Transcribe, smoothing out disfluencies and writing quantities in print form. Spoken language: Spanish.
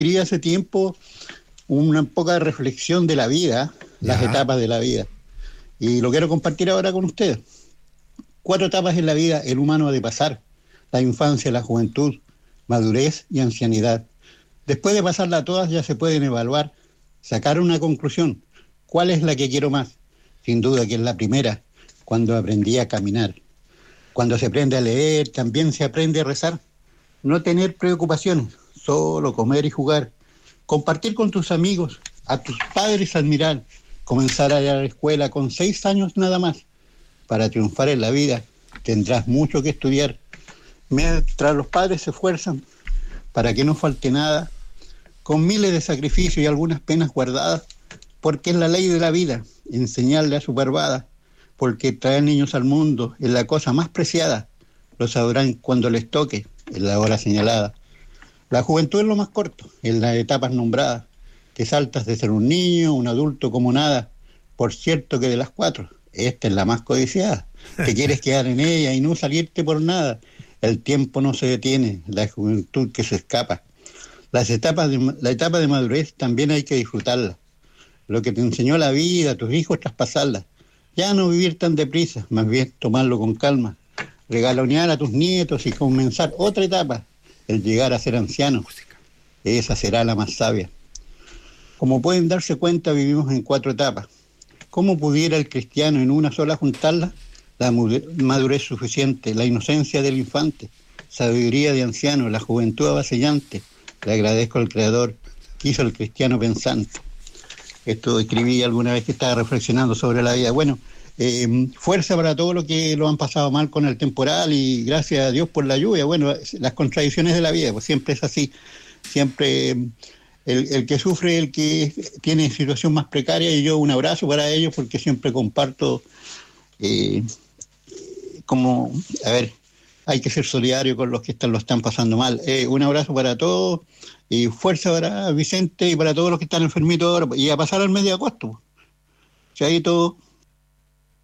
escribí hace tiempo una poca reflexión de la vida, las Ya. etapas de la vida, y lo quiero compartir ahora con ustedes. 4 etapas en la vida el humano ha de pasar: la infancia, la juventud, madurez y ancianidad. Después de pasarla todas ya se pueden evaluar, sacar una conclusión. ¿Cuál es la que quiero más? Sin duda que es la primera, cuando aprendí a caminar. Cuando se aprende a leer, también se aprende a rezar. No tener preocupaciones, solo comer y jugar. Compartir con tus amigos, a tus padres admirar. Comenzar a ir a la escuela con 6 años nada más. Para triunfar en la vida tendrás mucho que estudiar. Mientras los padres se esfuerzan para que no falte nada, con miles de sacrificios y algunas penas guardadas, porque es la ley de la vida, enseñarle a su barbada, porque traer niños al mundo es la cosa más preciada, lo sabrán cuando les toque, en la hora señalada. La juventud es lo más corto, en las etapas nombradas, que saltas de ser un niño, un adulto como nada. Por cierto que de las 4, esta es la más codiciada, que quieres quedar en ella y no salirte por nada. El tiempo no se detiene, la juventud que se escapa. La etapa de madurez también hay que disfrutarla. Lo que te enseñó la vida, tus hijos traspasarla. Ya no vivir tan deprisa, más bien tomarlo con calma. Regalonear a tus nietos y comenzar otra etapa, el llegar a ser anciano. Esa será la más sabia. Como pueden darse cuenta, vivimos en 4 etapas. ¿Cómo pudiera el cristiano en una sola juntarla? La madurez suficiente, la inocencia del infante, sabiduría de anciano, la juventud avasallante. Le agradezco al Creador que hizo el cristiano pensante. Esto escribí alguna vez que estaba reflexionando sobre la vida. Bueno, fuerza para todos los que lo han pasado mal con el temporal y gracias a Dios por la lluvia. Bueno, las contradicciones de la vida, pues siempre es así. Siempre el que sufre, el que tiene situación más precaria, y yo un abrazo para ellos porque siempre comparto eh, como, a ver, hay que ser solidario con los que lo están pasando mal. Un abrazo para todos y fuerza para Vicente y para todos los que están enfermitos ahora y a pasar al mes de agosto. Chaito.